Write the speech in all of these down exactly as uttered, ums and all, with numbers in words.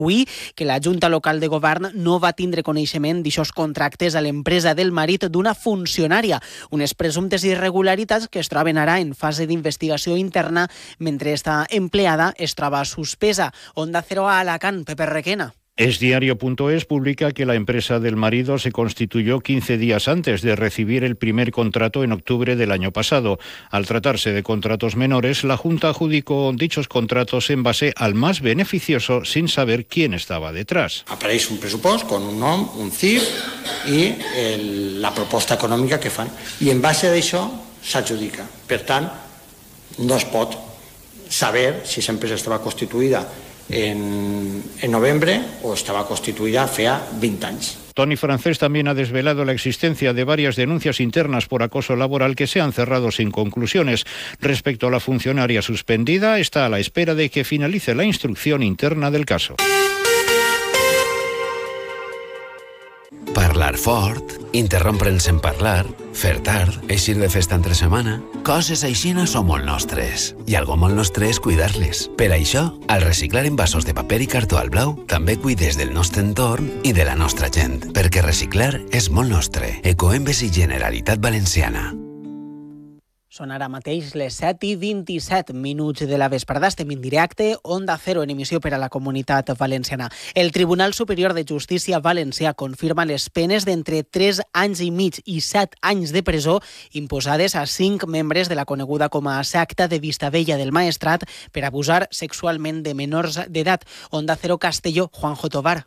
Avui que la Junta Local de Govern no va tindre coneixement d'aixòs contractes a l'empresa del marit d'una funcionària, unes presumptes irregularitats que es troben ara en fase d'investigació interna mentre esta empleada es troba suspesa. Onda Cero a Alacant, Pepe Requena. Esdiario punto es publica que la empresa del marido se constituyó quince días antes de recibir el primer contrato en octubre del año pasado. Al tratarse de contratos menores, la Junta adjudicó dichos contratos en base al más beneficioso sin saber quién estaba detrás. Apareix un pressupost con un nom, un C I F i el, la proposta econòmica que fan. I en base d'això s'adjudica. Per tant, no es pot saber si aquesta empresa estava constituïda En, en noviembre o estaba constituida hace veinte años. Tony Francés también ha desvelado la existencia de varias denuncias internas por acoso laboral que se han cerrado sin conclusiones. Respecto a la funcionaria suspendida, está a la espera de que finalice la instrucción interna del caso. Parlar fort, interrompre'ns en parlar, fer tard, eixir de festa entre setmana... Coses aixina són molt nostres. I algo molt nostre és cuidar-les. Per això, al reciclar envasos de paper i cartó al blau, també cuides del nostre entorn i de la nostra gent. Perquè reciclar és molt nostre. Ecoembes i Generalitat Valenciana. Són ara mateix les set i vint-i-set minuts de la vesprada. Estem en directe, Onda Cero, en emissió per a la Comunitat Valenciana. El Tribunal Superior de Justícia Valencià confirma les penes d'entre tres anys i mig i set anys de presó imposades a cinc membres de la coneguda com a secta de Vistabella del Maestrat per abusar sexualment de menors d'edat. Onda Cero Castelló, Juanjo Tovar.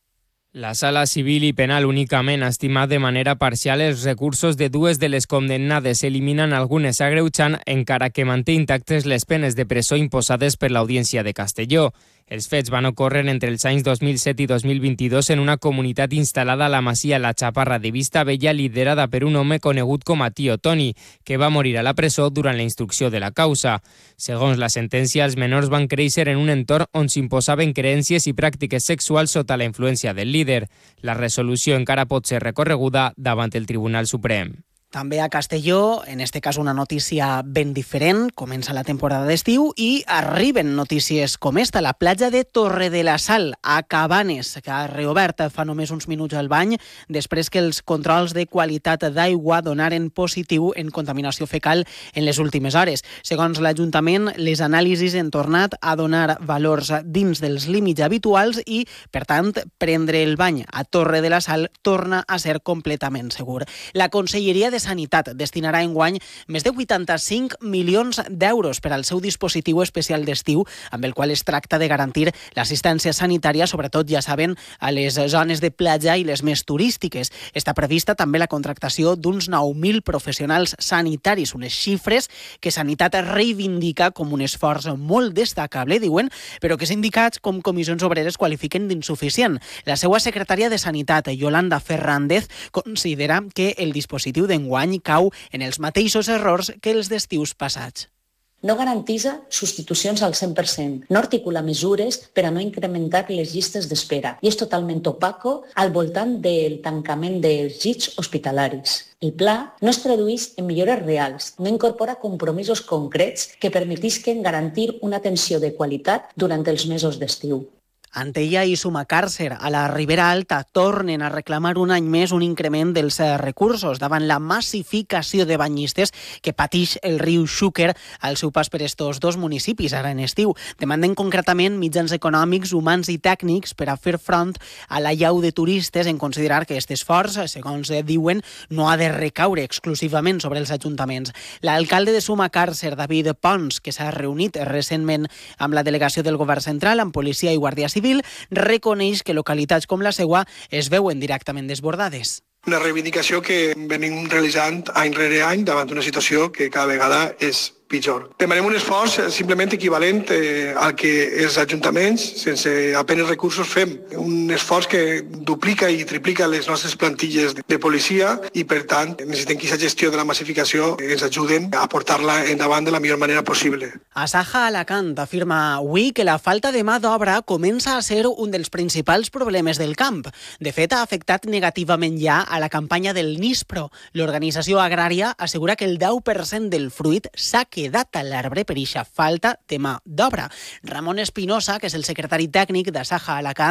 La Sala Civil i Penal únicament ha estimat de manera parcial els recursos de dues de les condemnades, eliminant algunes agreujant, encara que manté intactes les penes de presó imposades per l'Audiència de Castelló. Els fets van ocórrer entre els anys dos mil set i dos mil vint-i-dos en una comunitat instal·lada a la masia La Chaparra de Vistabella, liderada per un home conegut com a Tio Toni, que va morir a la presó durant la instrucció de la causa. Segons la sentència, els menors van créixer en un entorn on s'imposaven creences i pràctiques sexuals sota la influència del líder. La resolució encara pot ser recorreguda davant el Tribunal Suprem. També a Castelló, en este cas una notícia ben diferent, comença la temporada d'estiu i arriben notícies com esta. La platja de Torre de la Sal, a Cabanes, que ha reobert fa només uns minuts al bany, després que els controls de qualitat d'aigua donaren positiu en contaminació fecal en les últimes hores. Segons l'Ajuntament, les anàlisis han tornat a donar valors dins dels límits habituals i, per tant, prendre el bany a Torre de la Sal torna a ser completament segur. La Conselleria de Sanitat destinarà enguany més de vuitanta-cinc milions d'euros per al seu dispositiu especial d'estiu, amb el qual es tracta de garantir l'assistència sanitària, sobretot, ja saben, a les zones de platja i les més turístiques. Està prevista també la contractació d'uns nou mil professionals sanitaris, unes xifres que Sanitat reivindica com un esforç molt destacable, diuen, però que sindicats com Comissions Obreres qualifiquen d'insuficient. La seva secretària de Sanitat, Yolanda Fernández, considera que el dispositiu d'enguany any cau en els mateixos errors que els d'estius passats. No garantisa substitucions al cent per cent, no articula mesures per a no incrementar les llistes d'espera i és totalment opaco al voltant del tancament dels llits hospitalaris. El pla no es tradueix en millores reals, no incorpora compromisos concrets que permetisquen garantir una atenció de qualitat durant els mesos d'estiu. Antella i Sumacàrcer, a la Ribera Alta, tornen a reclamar un any més un increment dels recursos davant la massificació de banyistes que patix el riu Xúquer al seu pas per estos dos municipis, ara en estiu. Demanden concretament mitjans econòmics, humans i tècnics per a fer front a la llau de turistes en considerar que aquest esforç, segons diuen, no ha de recaure exclusivament sobre els ajuntaments. L'alcalde de Sumacàrcer, David Pons, que s'ha reunit recentment amb la delegació del Govern Central, amb policia i guàrdia civil, reconeix que localitats com la seua es veuen directament desbordades. Una reivindicació que venim realitzant any rere any davant d'una situació que cada vegada és pitjor. Demanem un esforç simplement equivalent eh, al que els ajuntaments, sense apenes recursos, fem. Un esforç que duplica i triplica les nostres plantilles de policia i, per tant, necessitem que aquesta gestió de la massificació ens ajuden a portar-la endavant de la millor manera possible. Asaja Alacant afirma avui que la falta de mà d'obra comença a ser un dels principals problemes del camp. De fet, ha afectat negativament ja a la campanya del Nispro. L'organització agrària assegura que el deu per cent del fruit s'ha quedat a l'arbre per eixa falta de mà d'obra. Ramon Espinosa, que és el secretari tècnic d'Asaja Alacant,